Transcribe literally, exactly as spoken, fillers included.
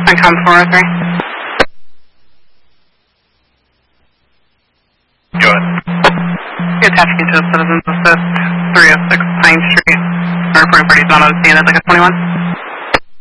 Icon four oh three. Go ahead. You're attaching to a Citizens Assist, three oh six Pine Street. Our reporting party's not on the scene at like a twenty-one.